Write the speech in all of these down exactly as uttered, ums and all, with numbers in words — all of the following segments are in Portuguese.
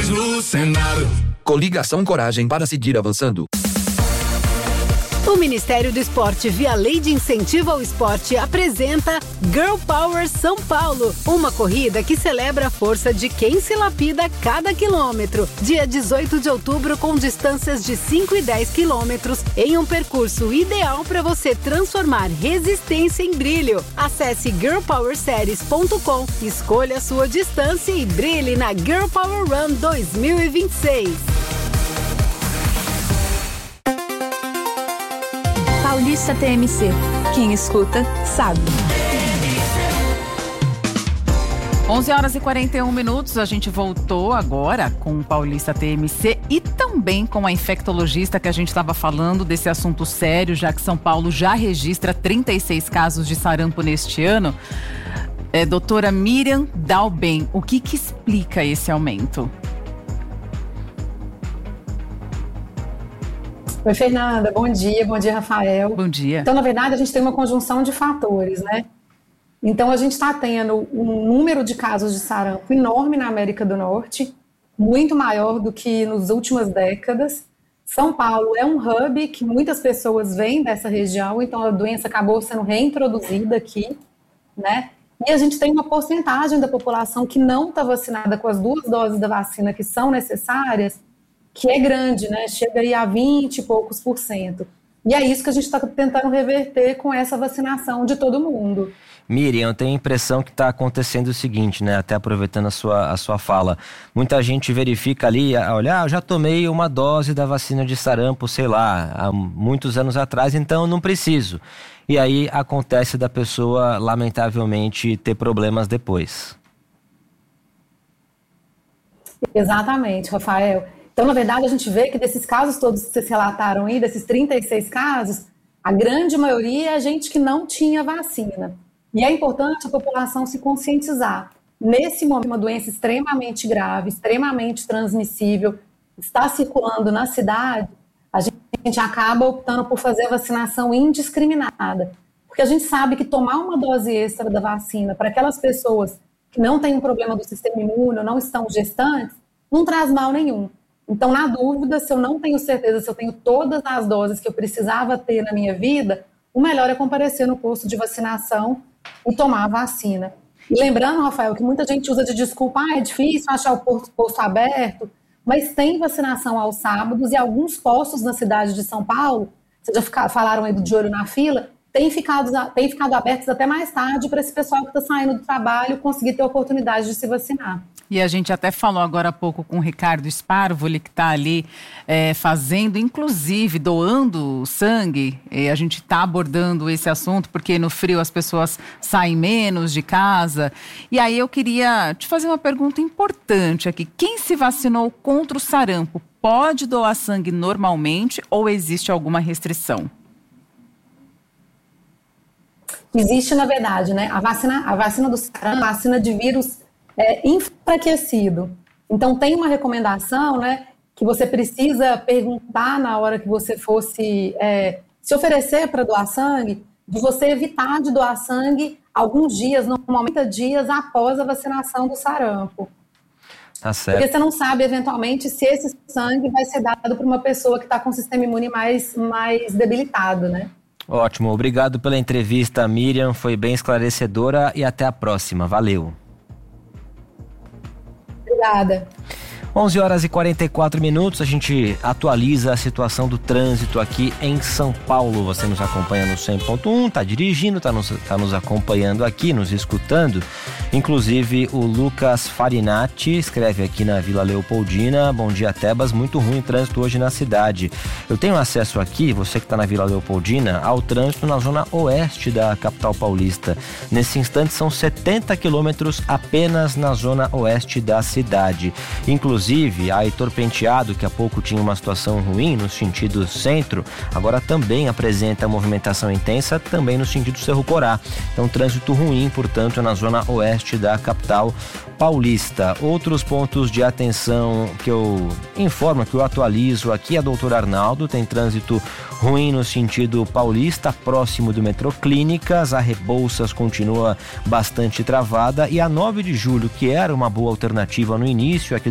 nós no Senado. Coligação Coragem para seguir avançando. O Ministério do Esporte, via Lei de Incentivo ao Esporte, apresenta Girl Power São Paulo, uma corrida que celebra a força de quem se lapida cada quilômetro. Dia dezoito de outubro, com distâncias de cinco e dez quilômetros, em um percurso ideal para você transformar resistência em brilho. Acesse girl power series ponto com, escolha a sua distância e brilhe na Girl Power Run dois mil e vinte e seis. Paulista T M C. Quem escuta, sabe. onze horas e quarenta e um minutos, a gente voltou agora com o Paulista T M C e também com a infectologista que a gente estava falando desse assunto sério, já que São Paulo já registra trinta e seis casos de sarampo neste ano. É, doutora Miriam Dalben, o que que explica esse aumento? Oi, Fernanda, bom dia, bom dia, Rafael. Bom dia. Então, na verdade, a gente tem uma conjunção de fatores, né? Então, a gente está tendo um número de casos de sarampo enorme na América do Norte, muito maior do que nas últimas décadas. São Paulo é um hub que muitas pessoas vêm dessa região, então a doença acabou sendo reintroduzida aqui, né? E a gente tem uma porcentagem da população que não está vacinada com as duas doses da vacina que são necessárias, que é grande, né? Chega aí a vinte e poucos por cento. E é isso que a gente está tentando reverter com essa vacinação de todo mundo. Miriam, eu tenho a impressão que está acontecendo o seguinte, né? Até aproveitando a sua, a sua fala. Muita gente verifica ali, olha, ah, eu já tomei uma dose da vacina de sarampo, sei lá, há muitos anos atrás, então eu não preciso. E aí acontece da pessoa, lamentavelmente, ter problemas depois. Exatamente, Rafael. Então, na verdade, a gente vê que desses casos todos que vocês relataram aí, desses trinta e seis casos, a grande maioria é gente que não tinha vacina. E é importante a população se conscientizar. Nesse momento, uma doença extremamente grave, extremamente transmissível, está circulando na cidade, a gente acaba optando por fazer a vacinação indiscriminada. Porque a gente sabe que tomar uma dose extra da vacina para aquelas pessoas que não têm um problema do sistema imune ou não estão gestantes, não traz mal nenhum. Então, na dúvida, se eu não tenho certeza se eu tenho todas as doses que eu precisava ter na minha vida, o melhor é comparecer no posto de vacinação e tomar a vacina. E lembrando, Rafael, que muita gente usa de desculpa, ah, é difícil achar o posto, posto aberto, mas tem vacinação aos sábados e alguns postos na cidade de São Paulo, vocês já ficaram, falaram aí do de olho na fila, tem ficado, tem ficado abertos até mais tarde para esse pessoal que está saindo do trabalho conseguir ter a oportunidade de se vacinar. E a gente até falou agora há pouco com o Ricardo Sparvoli, que está ali é, fazendo, inclusive doando sangue. E a gente está abordando esse assunto porque no frio as pessoas saem menos de casa. E aí eu queria te fazer uma pergunta importante aqui. Quem se vacinou contra o sarampo pode doar sangue normalmente ou existe alguma restrição? Existe, na verdade, né? A vacina, a vacina do sarampo, a vacina de vírus é enfraquecido. Então, tem uma recomendação, né, que você precisa perguntar na hora que você fosse é, se oferecer para doar sangue, de você evitar de doar sangue alguns dias, normalmente trinta dias após a vacinação do sarampo. Tá certo. Porque você não sabe, eventualmente, se esse sangue vai ser dado para uma pessoa que está com o sistema imune mais, mais debilitado, né? Ótimo, obrigado pela entrevista, Miriam, foi bem esclarecedora e até a próxima, valeu. Obrigada. onze horas e quarenta e quatro minutos, a gente atualiza a situação do trânsito aqui em São Paulo. Você nos acompanha no cem ponto um, tá dirigindo, tá nos, tá nos acompanhando aqui, nos escutando. Inclusive o Lucas Farinati escreve aqui na Vila Leopoldina: bom dia, Tebas, muito ruim o trânsito hoje na cidade. Eu tenho acesso aqui, você que está na Vila Leopoldina, ao trânsito na zona oeste da capital paulista. Nesse instante são setenta quilômetros apenas na zona oeste da cidade. Inclusive Inclusive, a Heitor Penteado, que há pouco tinha uma situação ruim no sentido centro, agora também apresenta movimentação intensa, também no sentido Cerro Corá. Então, trânsito ruim, portanto, na zona oeste da capital paulista. Outros pontos de atenção que eu informo, que eu atualizo aqui, a Doutor Arnaldo tem trânsito ruim no sentido paulista, próximo do metrô Clínicas, a Rebouças continua bastante travada e a nove de julho, que era uma boa alternativa no início aqui do Paulista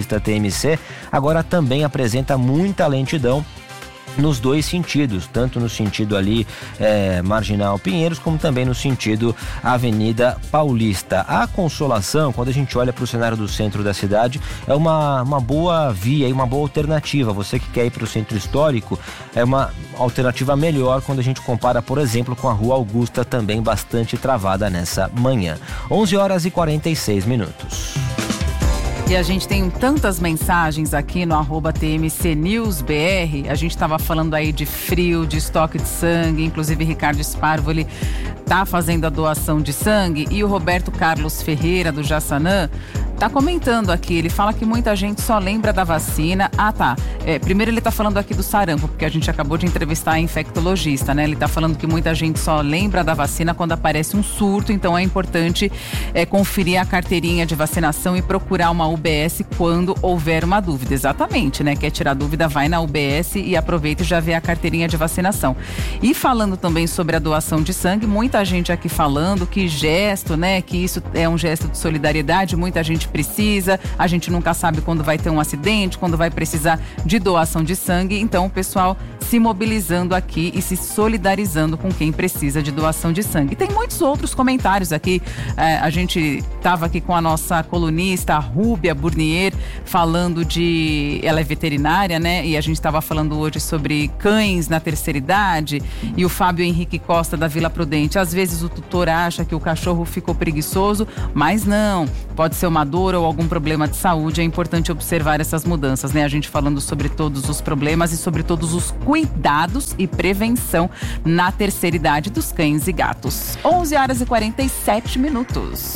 Paulista T M C, agora também apresenta muita lentidão nos dois sentidos, tanto no sentido ali é, Marginal Pinheiros, como também no sentido Avenida Paulista. A Consolação, quando a gente olha para o cenário do centro da cidade, é uma, uma boa via e uma boa alternativa. Você que quer ir para o centro histórico, é uma alternativa melhor quando a gente compara, por exemplo, com a Rua Augusta, também bastante travada nessa manhã. onze horas e quarenta e seis minutos. E a gente tem tantas mensagens aqui no arroba T M C News B R. A gente estava falando aí de frio, de estoque de sangue. Inclusive, Ricardo Sparvo, ele tá fazendo a doação de sangue. E o Roberto Carlos Ferreira, do Jaçanã, tá comentando aqui. Ele fala que muita gente só lembra da vacina. Ah, tá. É, primeiro ele tá falando aqui do sarampo, porque a gente acabou de entrevistar a infectologista, né? Ele tá falando que muita gente só lembra da vacina quando aparece um surto. Então é importante é, conferir a carteirinha de vacinação e procurar uma U B S quando houver uma dúvida. Exatamente, né? Quer tirar dúvida, vai na U B S e aproveita e já vê a carteirinha de vacinação. E falando também sobre a doação de sangue, muita gente aqui falando que gesto, né? Que isso é um gesto de solidariedade, muita gente precisa, a gente nunca sabe quando vai ter um acidente, quando vai precisar de doação de sangue, então o pessoal se mobilizando aqui e se solidarizando com quem precisa de doação de sangue. Tem muitos outros comentários aqui, é, a gente estava aqui com a nossa colunista, a Rúbia Burnier, falando de, ela é veterinária, né, e a gente estava falando hoje sobre cães na terceira idade, e o Fábio Henrique Costa da Vila Prudente, às vezes o tutor acha que o cachorro ficou preguiçoso, mas não, pode ser uma dor ou algum problema de saúde. É importante observar essas mudanças, né? A gente falando sobre todos os problemas e sobre todos os cuidados e prevenção na terceira idade dos cães e gatos. onze horas e quarenta e sete minutos.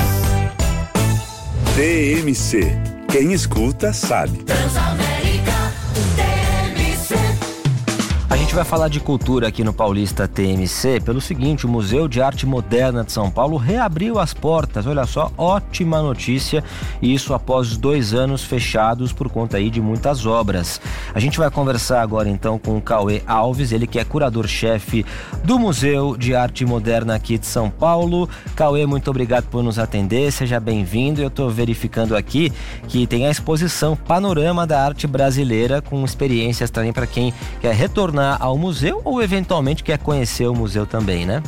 T M C. Quem escuta sabe. Transamérica, T M C. A gente vai falar de cultura aqui no Paulista T M C pelo seguinte: o Museu de Arte Moderna de São Paulo reabriu as portas. Olha só, ótima notícia, e isso após dois anos fechados por conta aí de muitas obras. A gente vai conversar agora então com o Cauê Alves, ele que é curador-chefe do Museu de Arte Moderna aqui de São Paulo. Cauê, muito obrigado por nos atender, seja bem-vindo. Eu estou verificando aqui que tem a exposição Panorama da Arte Brasileira, com experiências também para quem quer retornar ao museu ou eventualmente quer conhecer o museu também, né?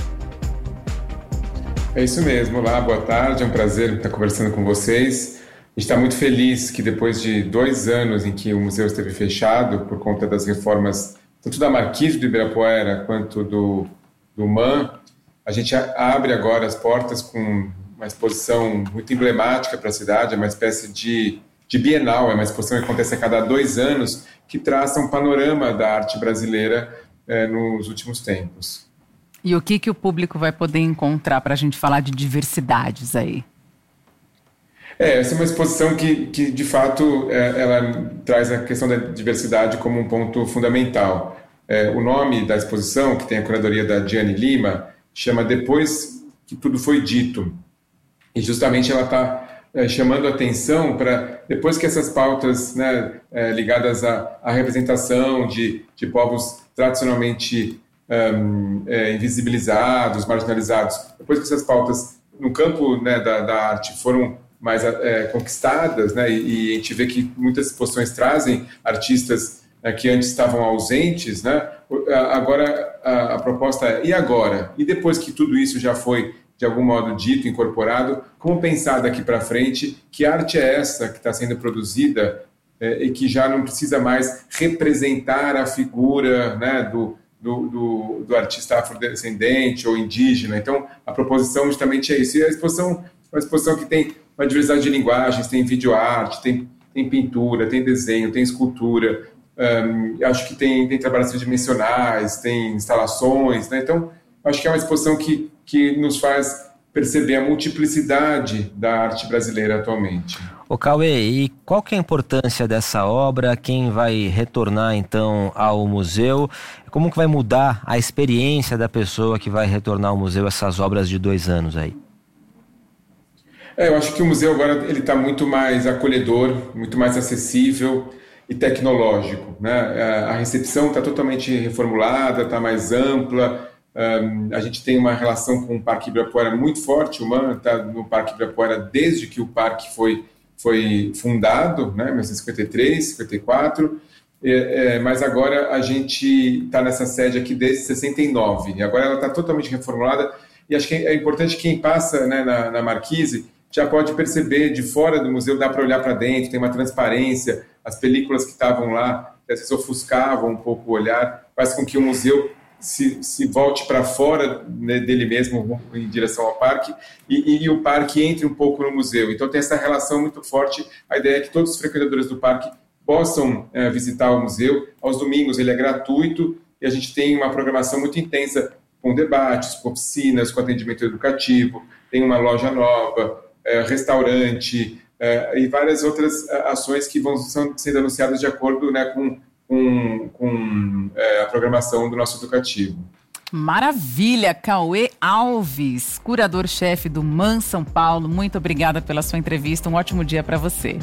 É isso mesmo. Olá, boa tarde, é um prazer estar conversando com vocês. A gente está muito feliz que depois de dois anos em que o museu esteve fechado por conta das reformas tanto da Marquise do Ibirapuera quanto do, do M A M, a gente abre agora as portas com uma exposição muito emblemática para a cidade, é uma espécie de, de bienal, é uma exposição que acontece a cada dois anos, que traça um panorama da arte brasileira eh, nos últimos tempos. E o que, que o público vai poder encontrar para a gente falar de diversidades aí? É, essa é uma exposição que, que de fato, é, ela traz a questão da diversidade como um ponto fundamental. É, o nome da exposição, que tem a curadoria da Diane Lima, chama Depois que Tudo Foi Dito. E justamente ela está É, chamando a atenção para, depois que essas pautas, né, é, ligadas à, à representação de, de povos tradicionalmente um, é, invisibilizados, marginalizados, depois que essas pautas no campo, né, da, da arte foram mais é, conquistadas, né, e, e a gente vê que muitas exposições trazem artistas é, que antes estavam ausentes, né, agora a, a proposta é, e agora? E depois que tudo isso já foi de algum modo dito, incorporado, como pensar daqui para frente, que arte é essa que está sendo produzida é, e que já não precisa mais representar a figura, né, do, do, do, do artista afrodescendente ou indígena. Então, a proposição justamente é isso. E a exposição é uma exposição que tem uma diversidade de linguagens, tem videoarte, tem, tem pintura, tem desenho, tem escultura, um, acho que tem, tem trabalhos tridimensionais, tem instalações, né? Então, acho que é uma exposição que que nos faz perceber a multiplicidade da arte brasileira atualmente. Ô Cauê, e qual que é a importância dessa obra? Quem vai retornar então ao museu? Como que vai mudar a experiência da pessoa que vai retornar ao museu, essas obras de dois anos aí? É, eu acho que o museu agora ele está muito mais acolhedor, muito mais acessível e tecnológico, né? A recepção está totalmente reformulada, está mais ampla. Um, a gente tem uma relação com o Parque Ibirapuera muito forte. O M A M está no Parque Ibirapuera desde que o parque foi foi fundado, né, em mil novecentos e cinquenta e três, cinquenta e quatro, é, é, mas agora a gente está nessa sede aqui desde sessenta e nove, e agora ela está totalmente reformulada, e acho que é importante quem passa, né, na, na Marquise já pode perceber de fora do museu, dá para olhar para dentro, tem uma transparência, as películas que estavam lá, às vezes ofuscavam um pouco o olhar, faz com que o museu se, se volte para fora, né, dele mesmo, em direção ao parque, e, e, e o parque entre um pouco no museu. Então tem essa relação muito forte, a ideia é que todos os frequentadores do parque possam é, visitar o museu. Aos domingos ele é gratuito, e a gente tem uma programação muito intensa, com debates, com oficinas, com atendimento educativo, tem uma loja nova, é, restaurante, é, e várias outras ações que vão sendo anunciadas de acordo, né, com com, com é, a programação do nosso educativo. Maravilha! Cauê Alves, curador-chefe do M A N São Paulo, muito obrigada pela sua entrevista, um ótimo dia para você.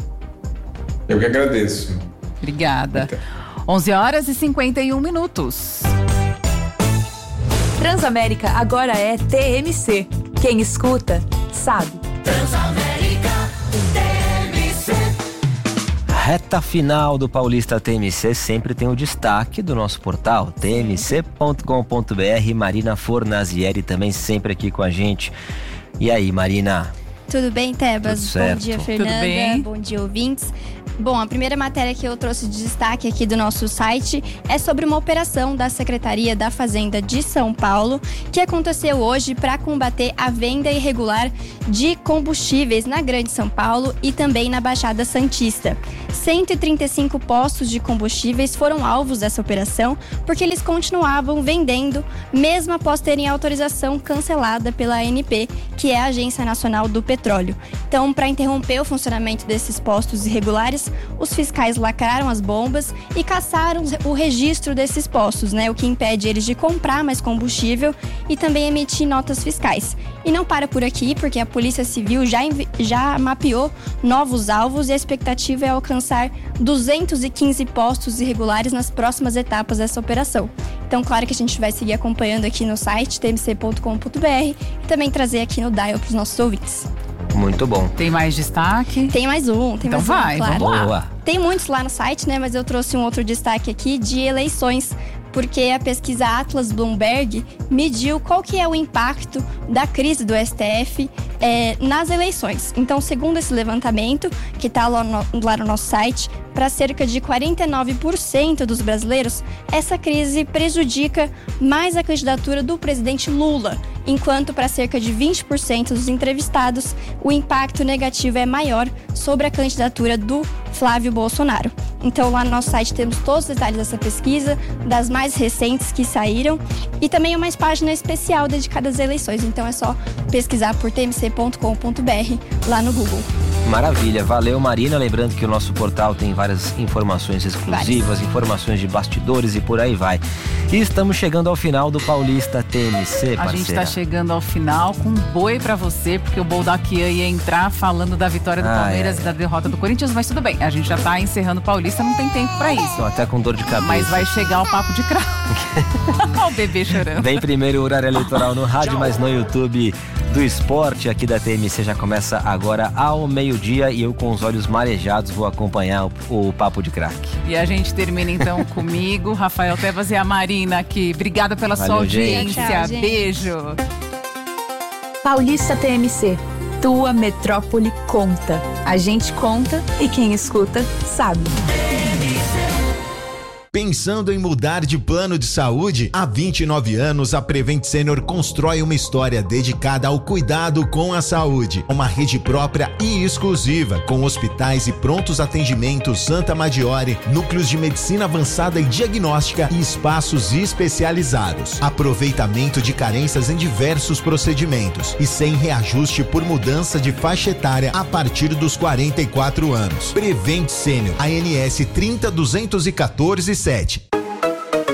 Eu que agradeço. Obrigada. Então. onze horas e cinquenta e um minutos. Transamérica agora é T M C. Quem escuta, sabe. Transamérica T M C. Reta final do Paulista T M C sempre tem o destaque do nosso portal t m c ponto com ponto b r. Marina Fornazieri também sempre aqui com a gente. E aí, Marina? Tudo bem, Tebas? Tudo bom dia, Fernanda. Tudo bem? Bom dia, ouvintes. Bom, a primeira matéria que eu trouxe de destaque aqui do nosso site é sobre uma operação da Secretaria da Fazenda de São Paulo que aconteceu hoje para combater a venda irregular de combustíveis na Grande São Paulo e também na Baixada Santista. cento e trinta e cinco postos de combustíveis foram alvos dessa operação porque eles continuavam vendendo mesmo após terem a autorização cancelada pela A N P, que é a Agência Nacional do Petróleo. Então, para interromper o funcionamento desses postos irregulares, os fiscais lacraram as bombas e caçaram o registro desses postos, né? O que impede eles de comprar mais combustível e também emitir notas fiscais. E não para por aqui, porque a Polícia Civil já, já mapeou novos alvos e a expectativa é alcançar duzentos e quinze postos irregulares nas próximas etapas dessa operação. Então, claro que a gente vai seguir acompanhando aqui no site t m c ponto com ponto b r e também trazer aqui no Dial para os nossos ouvintes. Muito bom. Tem mais destaque? Tem mais um, tem então mais vai, um, claro. Vamos lá. Tem muitos lá no site, né? Mas eu trouxe um outro destaque aqui de eleições, porque a pesquisa Atlas Bloomberg mediu qual que é o impacto da crise do S T F é, nas eleições. Então, segundo esse levantamento, que está lá no, lá no nosso site, para cerca de quarenta e nove por cento dos brasileiros, essa crise prejudica mais a candidatura do presidente Lula, enquanto para cerca de vinte por cento dos entrevistados, o impacto negativo é maior sobre a candidatura do Flávio Bolsonaro. Então, lá no nosso site temos todos os detalhes dessa pesquisa, das mais recentes que saíram, e também uma página especial dedicada às eleições. Então, é só pesquisar por t m c ponto com ponto b r lá no Google. Maravilha, valeu, Marina. Lembrando que o nosso portal tem várias informações exclusivas, várias. informações de bastidores e por aí vai. E estamos chegando ao final do Paulista T M C, parceira. A gente está chegando ao final com um boi pra você, porque o Boldaquian ia entrar falando da vitória do ah, Palmeiras é, é. e da derrota do Corinthians, mas tudo bem, a gente já tá encerrando o Paulista, não tem tempo pra isso. Tô até com dor de cabeça. Mas vai chegar o papo de craque. Olha o bebê chorando. Vem primeiro o horário eleitoral no rádio, mas no YouTube do esporte aqui da T M C já começa agora ao meio-dia e eu com os olhos marejados vou acompanhar o, o papo de craque. E a gente termina então comigo, Rafael Tebas e a Marina aqui. Obrigada pela Valeu, sua audiência. Tchau, beijo. Paulista T M C. Tua metrópole conta. A gente conta e quem escuta sabe. Pensando em mudar de plano de saúde? Há vinte e nove anos, a Prevent Senior constrói uma história dedicada ao cuidado com a saúde. Uma rede própria e exclusiva, com hospitais e prontos atendimentos Santa Maggiore, núcleos de medicina avançada e diagnóstica e espaços especializados. Aproveitamento de carências em diversos procedimentos e sem reajuste por mudança de faixa etária a partir dos quarenta e quatro anos. Prevent Senior, A N S trinta duzentos e quatorze sete.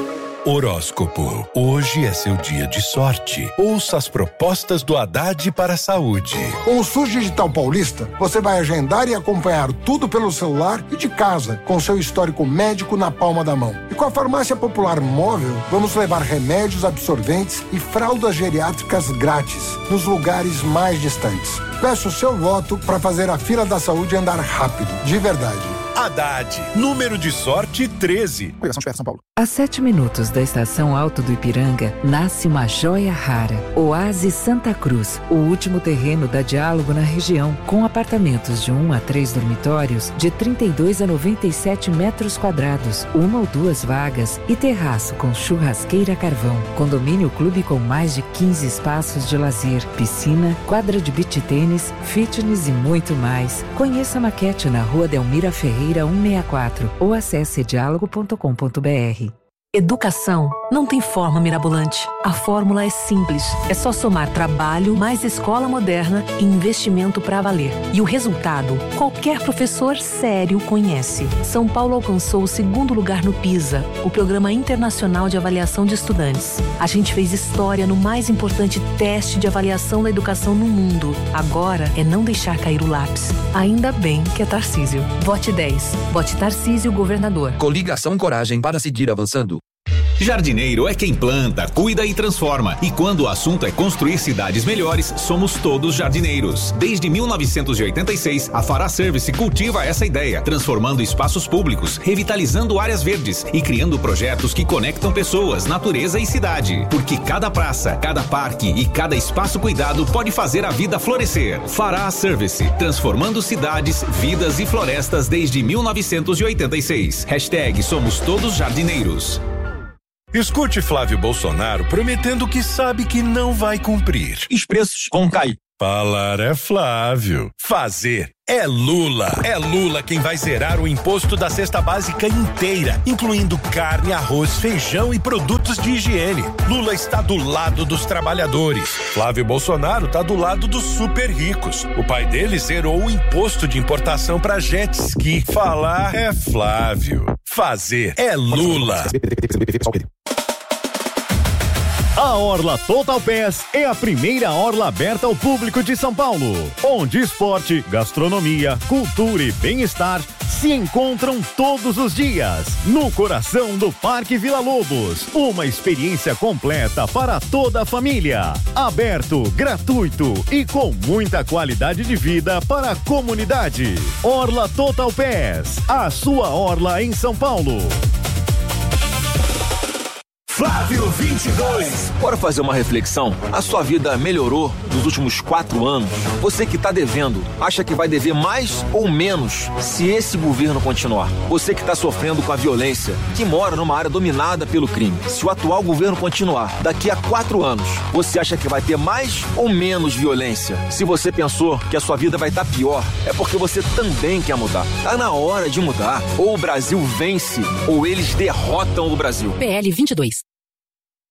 Horóscopo. Hoje é seu dia de sorte. Ouça as propostas do Haddad para a saúde. Com o SUS Digital Paulista, você vai agendar e acompanhar tudo pelo celular e de casa, com seu histórico médico na palma da mão. E com a Farmácia Popular Móvel, vamos levar remédios, absorventes e fraldas geriátricas grátis nos lugares mais distantes. Peço o seu voto para fazer a fila da saúde andar rápido, de verdade. Haddad, número de sorte treze. São Paulo. A sete minutos da estação Alto do Ipiranga, nasce uma joia rara. Oásis Santa Cruz, o último terreno da Diálogo na região, com apartamentos de um a três dormitórios, de trinta e dois a noventa e sete metros quadrados, uma ou duas vagas e terraço com churrasqueira carvão. Condomínio clube com mais de quinze espaços de lazer, piscina, quadra de beach tênis, fitness e muito mais. Conheça a maquete na Rua Delmira Ferreira cento e sessenta e quatro ou acesse diálogo ponto com ponto br. Educação não tem forma mirabolante. A fórmula é simples. É só somar trabalho, mais escola moderna e investimento para valer. E o resultado, qualquer professor sério conhece. São Paulo alcançou o segundo lugar no PISA, o Programa Internacional de Avaliação de Estudantes. A gente fez história no mais importante teste de avaliação da educação no mundo. Agora é não deixar cair o lápis. Ainda bem que é Tarcísio. Vote dez. Vote Tarcísio, governador. Coligação Coragem para seguir avançando. Jardineiro é quem planta, cuida e transforma. E quando o assunto é construir cidades melhores, somos todos jardineiros. Desde mil novecentos e oitenta e seis, a Fará Service cultiva essa ideia, transformando espaços públicos, revitalizando áreas verdes e criando projetos que conectam pessoas, natureza e cidade. Porque cada praça, cada parque e cada espaço cuidado pode fazer a vida florescer. Fará Service, transformando cidades, vidas e florestas desde mil novecentos e oitenta e seis. Hashtag Somos Todos Jardineiros. Escute Flávio Bolsonaro prometendo que sabe que não vai cumprir. Os preços vão cair. Falar é Flávio. Fazer é Lula. É Lula quem vai zerar o imposto da cesta básica inteira, incluindo carne, arroz, feijão e produtos de higiene. Lula está do lado dos trabalhadores. Flávio Bolsonaro está do lado dos super ricos. O pai dele zerou o imposto de importação para jet ski. Falar é Flávio. Fazer é Lula. A Orla Total Pass é a primeira orla aberta ao público de São Paulo, onde esporte, gastronomia, cultura e bem-estar se encontram todos os dias, no coração do Parque Vila Lobos. Uma experiência completa para toda a família. Aberto, gratuito e com muita qualidade de vida para a comunidade. Orla Total Pass, a sua orla em São Paulo. Flávio vinte e dois. Bora fazer uma reflexão? A sua vida melhorou nos últimos quatro anos? Você que está devendo, acha que vai dever mais ou menos se esse governo continuar? Você que está sofrendo com a violência, que mora numa área dominada pelo crime, se o atual governo continuar, daqui a quatro anos, você acha que vai ter mais ou menos violência? Se você pensou que a sua vida vai estar pior, é porque você também quer mudar. Tá na hora de mudar. Ou o Brasil vence, ou eles derrotam o Brasil. P L vinte e dois.